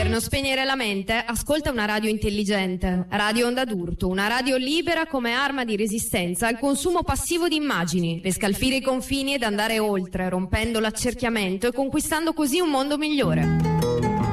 non spegnere la mente? Ascolta una radio intelligente. Radio Onda d'Urto, una radio libera come arma di resistenza al consumo passivo di immagini, per scalfire i confini ed andare oltre, rompendo l'accerchiamento e conquistando così un mondo migliore.